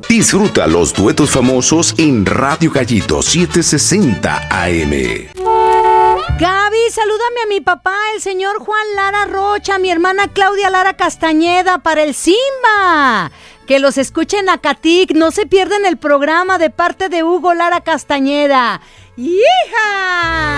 Disfruta los duetos famosos en Radio Gallito 760 AM. Gaby, salúdame a mi papá, el señor Juan Lara Rocha, a mi hermana Claudia Lara Castañeda, para el Simba. Que los escuchen a Catic, no se pierden el programa de parte de Hugo Lara Castañeda. ¡Hija!